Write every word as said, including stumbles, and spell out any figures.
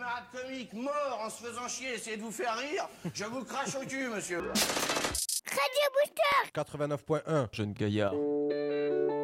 camarade comique mort en se faisant chier, essayer de vous faire rire, je vous crache au cul, monsieur. Radio Booster quatre-vingt-neuf point un, Jeune gaillard.